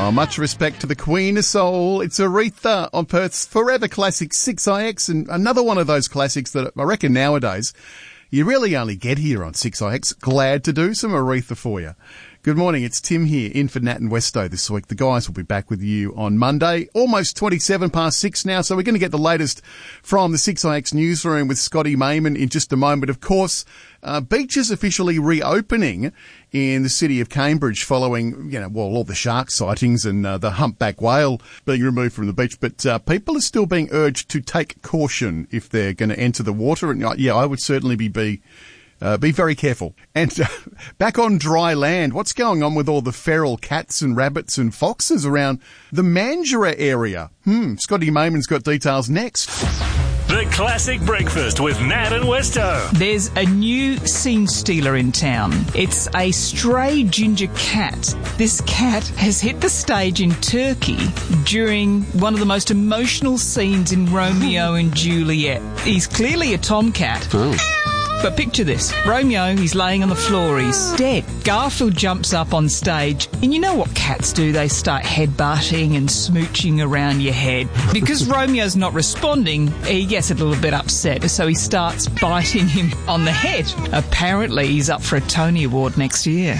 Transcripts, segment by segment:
Oh, much respect to the Queen of Soul. It's Aretha on Perth's Forever Classic 6IX, and another one of those classics that I reckon nowadays you really only get here on 6IX. Glad to do some Aretha for you. Good morning, it's Tim here, in for Nat and Westo this week. The guys will be back with you on Monday, almost 27 past 6 now, so we're going to get the latest from the 6IX newsroom with Scotty Mayman in just a moment. Of course, beaches officially reopening in the city of Cambridge following, all the shark sightings and the humpback whale being removed from the beach. But people are still being urged to take caution if they're going to enter the water. And I would certainly be very careful. And back on dry land, what's going on with all the feral cats and rabbits and foxes around the Mandurah area? Scotty Mayman's got details next. The Classic Breakfast with Nat and Westo. There's a new scene stealer in town. It's a stray ginger cat. This cat has hit the stage in Turkey during one of the most emotional scenes in Romeo and Juliet. He's clearly a tomcat. Oh. But picture this. Romeo, he's laying on the floor, he's dead. Garfield jumps up on stage, and you know what cats do? They start headbutting and smooching around your head. Because Romeo's not responding, he gets a little bit upset, so he starts biting him on the head. Apparently, he's up for a Tony Award next year.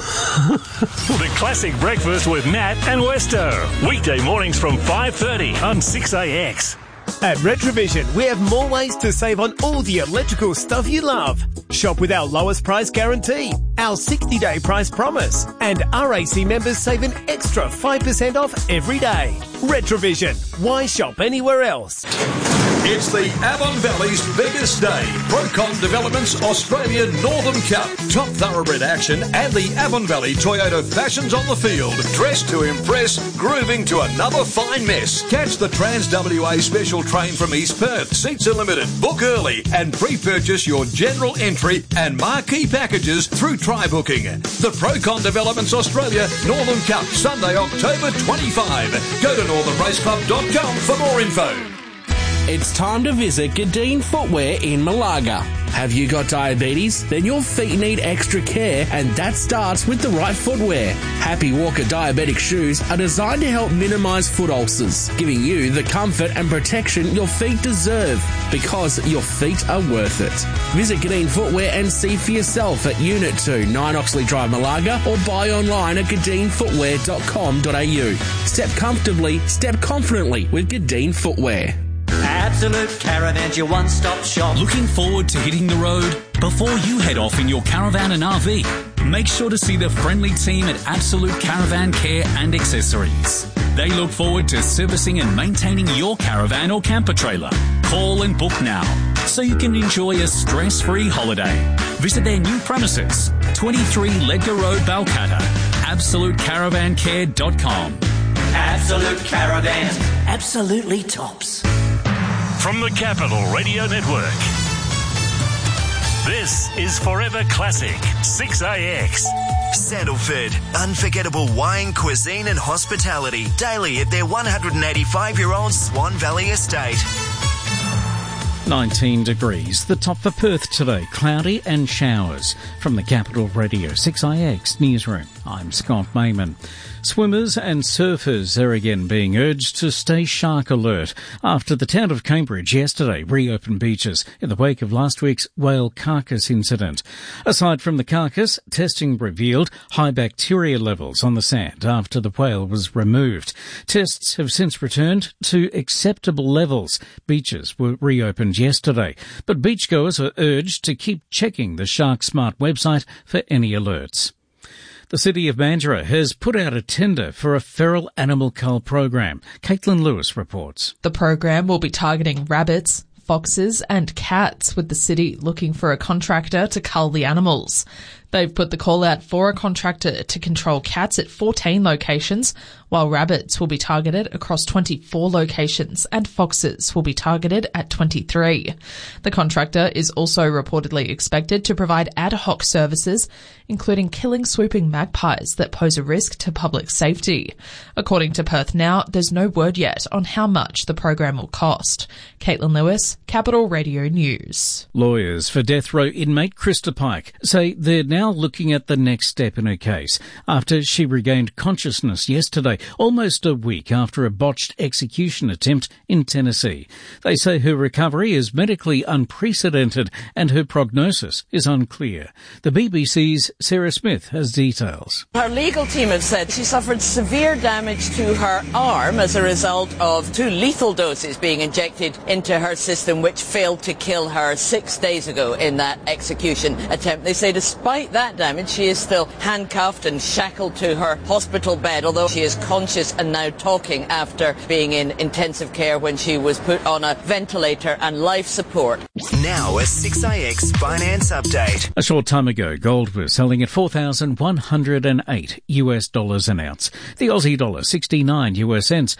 The Classic Breakfast with Nat and Westo. Weekday mornings from 5:30 on 6AX. At Retrovision, we have more ways to save on all the electrical stuff you love. Shop with our lowest price guarantee, our 60-day price promise, and RAC members save an extra 5% off every day. Retrovision. Why shop anywhere else? It's the Avon Valley's biggest day. Procon Developments Australia Northern Cup. Top thoroughbred action and the Avon Valley Toyota fashions on the field. Dressed to impress, grooving to another fine mess. Catch the Trans-WA special train from East Perth. Seats are limited. Book early and pre-purchase your general entry and marquee packages through try-booking. The Procon Developments Australia Northern Cup, Sunday, October 25. Go to northernraceclub.com for more info. It's time to visit Gadeen Footwear in Malaga. Have you got diabetes? Then your feet need extra care, and that starts with the right footwear. Happy Walker diabetic shoes are designed to help minimise foot ulcers, giving you the comfort and protection your feet deserve, because your feet are worth it. Visit Gadeen Footwear and see for yourself at Unit 2, 9 Oxley Drive, Malaga, or buy online at gadeenfootwear.com.au. Step comfortably, step confidently with Gadeen Footwear. Absolute Caravan's your one-stop shop. Looking forward to hitting the road? Before you head off in your caravan and RV, make sure to see the friendly team at Absolute Caravan Care and Accessories. They look forward to servicing and maintaining your caravan or camper trailer. Call and book now so you can enjoy a stress-free holiday. Visit their new premises, 23 Ledger Road, Balcatta. AbsoluteCaravanCare.com. Absolute Caravan. Absolutely tops. From the Capital Radio Network, this is Forever Classic 6AX. Sandalford, unforgettable wine, cuisine and hospitality daily at their 185-year-old Swan Valley estate. 19 degrees. The top for Perth today, cloudy and showers. From the Capital Radio 6IX Newsroom, I'm Scott Mayman. Swimmers and surfers are again being urged to stay shark alert after the town of Cambridge yesterday reopened beaches in the wake of last week's whale carcass incident. Aside from the carcass, testing revealed high bacteria levels on the sand after the whale was removed. Tests have since returned to acceptable levels. Beaches were reopened yesterday, but beachgoers are urged to keep checking the Shark Smart website for any alerts. The City of Mandurah has put out a tender for a feral animal cull program. Caitlin Lewis reports. The program will be targeting rabbits, foxes and cats, with the city looking for a contractor to cull the animals. They've put the call out for a contractor to control cats at 14 locations, while rabbits will be targeted across 24 locations and foxes will be targeted at 23. The contractor is also reportedly expected to provide ad hoc services, including killing swooping magpies that pose a risk to public safety. According to Perth Now, there's no word yet on how much the program will cost. Caitlin Lewis, Capital Radio News. Lawyers for death row inmate Krista Pike say they're now now looking at the next step in her case after she regained consciousness yesterday, almost a week after a botched execution attempt in Tennessee. They say her recovery is medically unprecedented and her prognosis is unclear. The BBC's Sarah Smith has details. Her legal team have said she suffered severe damage to her arm as a result of 2 lethal doses being injected into her system, which failed to kill her 6 days ago in that execution attempt. They say despite that damage, she is still handcuffed and shackled to her hospital bed, although she is conscious and now talking after being in intensive care when she was put on a ventilator and life support. Now a 6AX finance update. A short time ago, gold was selling at $4,108 an ounce. The Aussie dollar 69 US cents,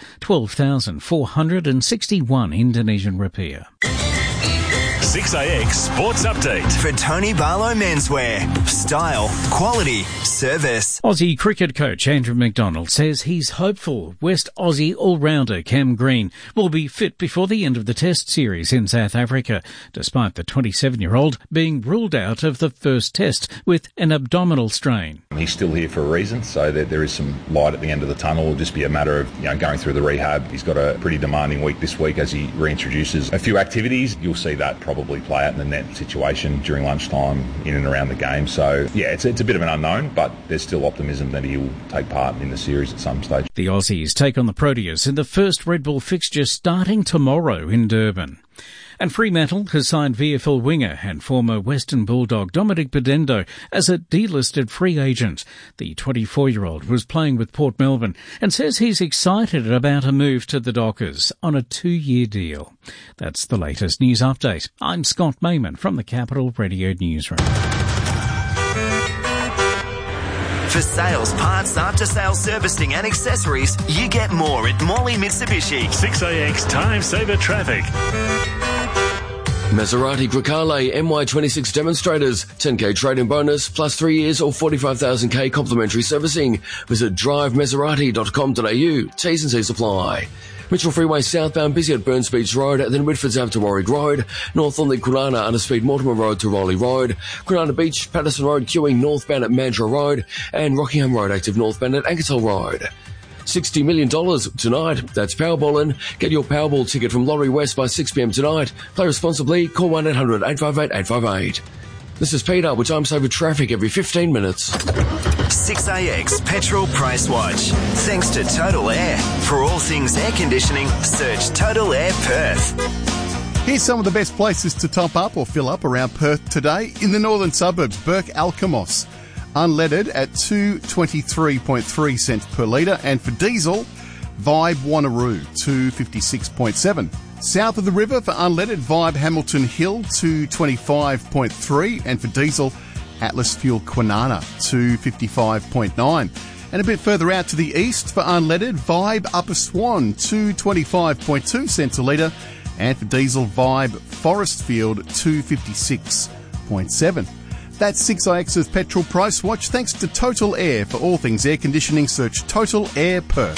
12,461 Indonesian rupiah. 6AX Sports Update. For Tony Barlow Menswear. Style, quality, service. Aussie cricket coach Andrew McDonald says he's hopeful West Aussie all-rounder Cam Green will be fit before the end of the Test series in South Africa, despite the 27-year-old being ruled out of the first Test with an abdominal strain. He's still here for a reason, so that there is some light at the end of the tunnel. It'll just be a matter of going through the rehab. He's got a pretty demanding week this week as he reintroduces a few activities. You'll see that probably play out in the net situation during lunchtime in and around the game. So, yeah, it's a bit of an unknown, but there's still optimism that he will take part in the series at some stage. The Aussies take on the Proteas in the first Red Bull fixture starting tomorrow in Durban. And Fremantle has signed VFL winger and former Western Bulldog Dominic Bedendo as a delisted free agent. The 24-year-old was playing with Port Melbourne and says he's excited about a move to the Dockers on a 2-year deal. That's the latest news update. I'm Scott Mayman from the Capital Radio Newsroom. For sales, parts, after-sales servicing and accessories, you get more at Morley Mitsubishi. 6AX Time Saver Traffic. Maserati Grecale MY26 demonstrators, 10k trade-in bonus, plus 3 years or 45,000k complimentary servicing. Visit drivemaserati.com.au. T's and C's apply. Mitchell Freeway southbound busy at Burns Beach Road, then Whitfords Ave to Warwick Road, north on the Kwinana Underspeed Mortimer Road to Rowley Road, Kwinana Beach, Patterson Road queuing northbound at Mandurah Road, and Rockingham Road active northbound at Ankersall Road. $60 million tonight. That's Powerballin'. Get your Powerball ticket from Lottery West by 6 p.m. tonight. Play responsibly. Call 1-800-858-858. This is Peter with Time Saver Traffic every 15 minutes. 6AX Petrol Price Watch. Thanks to Total Air. For all things air conditioning, search Total Air Perth. Here's some of the best places to top up or fill up around Perth today. In the northern suburbs, Burke Alkimos. Unleaded at 223.3 cents per litre, and for diesel, Vibe Wanneroo 256.7. South of the river for unleaded, Vibe Hamilton Hill 225.3, and for diesel, Atlas Fuel Kwinana 255.9. And a bit further out to the east for unleaded, Vibe Upper Swan 225.2 cents a litre, and for diesel, Vibe Forestfield 256.7. That's 6IX's Petrol Price Watch. Thanks to Total Air. For all things air conditioning, search Total Air Perth.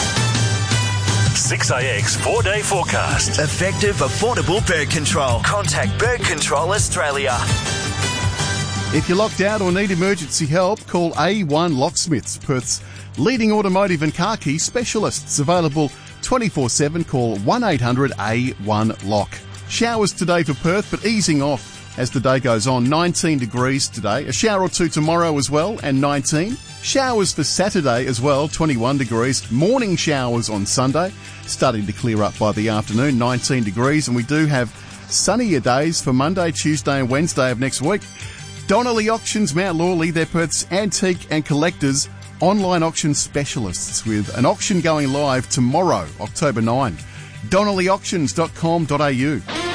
6IX 4-day forecast. Effective, affordable bird control. Contact Bird Control Australia. If you're locked out or need emergency help, call A1 Locksmiths, Perth's leading automotive and car key specialists. Available 24/7. Call 1-800-A1-LOCK. Showers today for Perth, but easing off as the day goes on. 19 degrees today. A shower or two tomorrow as well, and 19. Showers for Saturday as well, 21 degrees. Morning showers on Sunday, starting to clear up by the afternoon, 19 degrees. And we do have sunnier days for Monday, Tuesday and Wednesday of next week. Donnelly Auctions, Mount Lawley, they're Perth's antique and collectors online auction specialists, with an auction going live tomorrow, October 9. DonnellyAuctions.com.au.